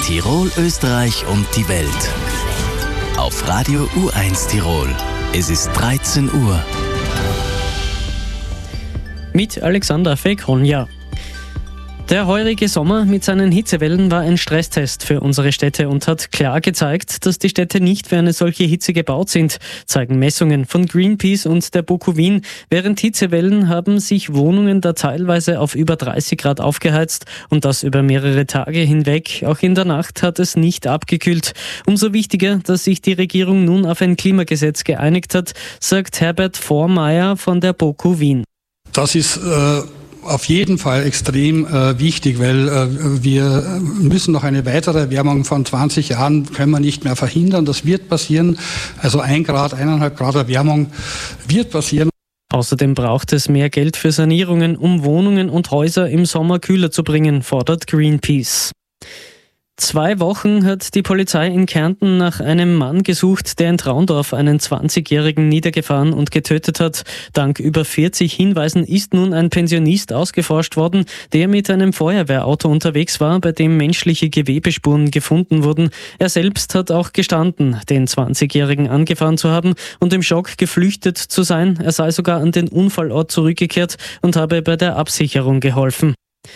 Tirol, Österreich und die Welt. Auf Radio U1 Tirol. Es ist 13 Uhr. Mit Alexander Fekonja. Der heurige Sommer mit seinen Hitzewellen war ein Stresstest für unsere Städte und hat klar gezeigt, dass die Städte nicht für eine solche Hitze gebaut sind, zeigen Messungen von Greenpeace und der BOKU Wien. Während Hitzewellen haben sich Wohnungen da teilweise auf über 30 Grad aufgeheizt und das über mehrere Tage hinweg. Auch in der Nacht hat es nicht abgekühlt. Umso wichtiger, dass sich die Regierung nun auf ein Klimagesetz geeinigt hat, sagt Herbert Vormeier von der BOKU Wien. Das ist auf jeden Fall extrem wichtig, weil wir müssen noch eine weitere Erwärmung von 20 Jahren können wir nicht mehr verhindern. Das wird passieren. Also 1 Grad, 1,5 Grad Erwärmung wird passieren. Außerdem braucht es mehr Geld für Sanierungen, um Wohnungen und Häuser im Sommer kühler zu bringen, fordert Greenpeace. 2 Wochen hat die Polizei in Kärnten nach einem Mann gesucht, der in Traundorf einen 20-Jährigen niedergefahren und getötet hat. Dank über 40 Hinweisen ist nun ein Pensionist ausgeforscht worden, der mit einem Feuerwehrauto unterwegs war, bei dem menschliche Gewebespuren gefunden wurden. Er selbst hat auch gestanden, den 20-Jährigen angefahren zu haben und im Schock geflüchtet zu sein. Er sei sogar an den Unfallort zurückgekehrt und habe bei der Absicherung geholfen.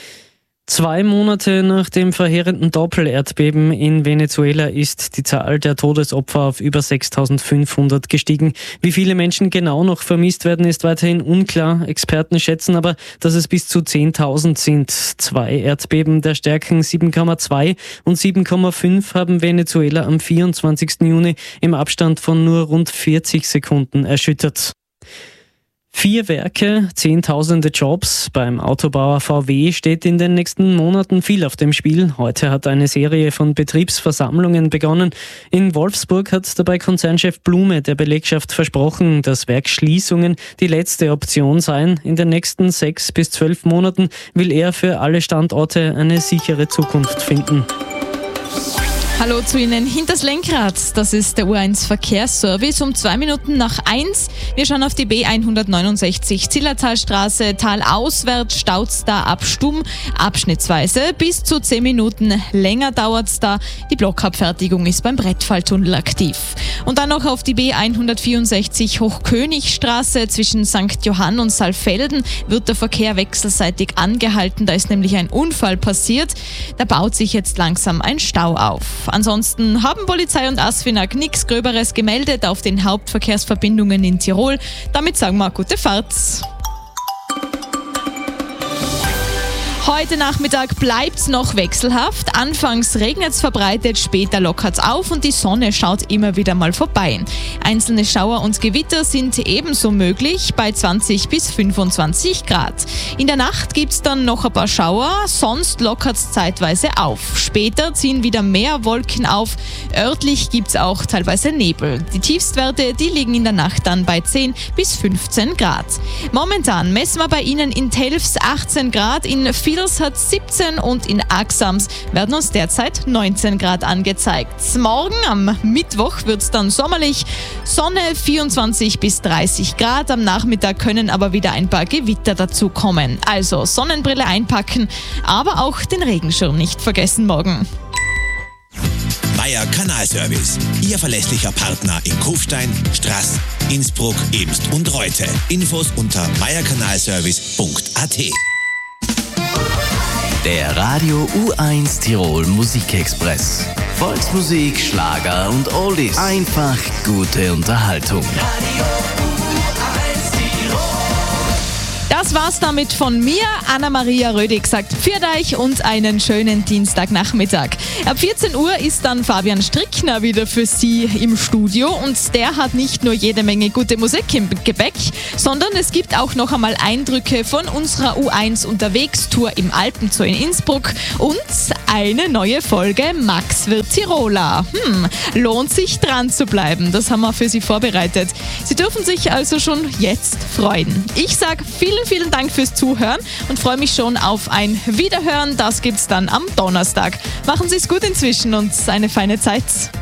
2 Monate nach dem verheerenden Doppelerdbeben in Venezuela ist die Zahl der Todesopfer auf über 6.500 gestiegen. Wie viele Menschen genau noch vermisst werden, ist weiterhin unklar. Experten schätzen aber, dass es bis zu 10.000 sind. 2 Erdbeben der Stärken 7,2 und 7,5 haben Venezuela am 24. Juni im Abstand von nur rund 40 Sekunden erschüttert. 4 Werke, Zehntausende Jobs. Beim Autobauer VW steht in den nächsten Monaten viel auf dem Spiel. Heute hat eine Serie von Betriebsversammlungen begonnen. In Wolfsburg hat dabei Konzernchef Blume der Belegschaft versprochen, dass Werksschließungen die letzte Option seien. In den nächsten 6 bis 12 Monaten will er für alle Standorte eine sichere Zukunft finden. Hallo zu Ihnen hinters Lenkrad. Das ist der U1 Verkehrsservice um 2 Minuten nach 1. Wir schauen auf die B169 Zillertalstraße talauswärts, staut's da ab Stumm abschnittsweise. Bis zu 10 Minuten länger dauert's da. Die Blockabfertigung ist beim Brettfalltunnel aktiv. Und dann noch auf die B164 Hochkönigstraße zwischen St. Johann und Saalfelden wird der Verkehr wechselseitig angehalten. Da ist nämlich ein Unfall passiert. Da baut sich jetzt langsam ein Stau auf. Ansonsten haben Polizei und ASFINAG nichts Gröberes gemeldet auf den Hauptverkehrsverbindungen in Tirol. Damit sagen wir gute Fahrt. Heute Nachmittag bleibt's noch wechselhaft. Anfangs regnet's verbreitet, später lockert's auf und die Sonne schaut immer wieder mal vorbei. Einzelne Schauer und Gewitter sind ebenso möglich bei 20 bis 25 Grad. In der Nacht gibt's dann noch ein paar Schauer, sonst lockert's zeitweise auf. Später ziehen wieder mehr Wolken auf. Örtlich gibt's auch teilweise Nebel. Die Tiefstwerte, die liegen in der Nacht dann bei 10 bis 15 Grad. Momentan messen wir bei Ihnen in Telfs 18 Grad, in Vils hat 17 und in Axams werden uns derzeit 19 Grad angezeigt. Morgen am Mittwoch wird es dann sommerlich, Sonne 24 bis 30 Grad. Am Nachmittag können aber wieder ein paar Gewitter dazukommen. Also Sonnenbrille einpacken, aber auch den Regenschirm nicht vergessen morgen. Meier Kanalservice, Ihr verlässlicher Partner in Kufstein, Straß, Innsbruck, Ebst und Reute. Infos unter meierkanalservice.at. Der Radio U1 Tirol Musikexpress. Volksmusik, Schlager und Oldies. Einfach gute Unterhaltung. Radio U1 Tirol. Das war's damit von mir. Anna-Maria Rödig sagt Pfiat euch und einen schönen Dienstagnachmittag. Ab 14 Uhr ist dann Fabian Strickner wieder für Sie im Studio und der hat nicht nur jede Menge gute Musik im Gepäck, sondern es gibt auch noch einmal Eindrücke von unserer U1 Unterwegs-Tour im Alpenzoo in Innsbruck und eine neue Folge Max wird Tiroler. Lohnt sich dran zu bleiben, das haben wir für Sie vorbereitet. Sie dürfen sich also schon jetzt freuen. Ich sage vielen Dank fürs Zuhören und freue mich schon auf ein Wiederhören. Das gibt's dann am Donnerstag. Machen Sie es gut inzwischen und eine feine Zeit.